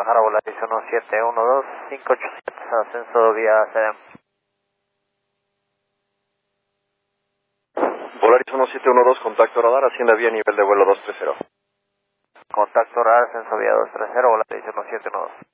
Guadalajara, Volaris 1712, 587, ascenso vía CDM. Volaris 1712, contacto radar, hacienda vía nivel de vuelo 230. Contacto radar, ascenso vía 230, Volaris 1712.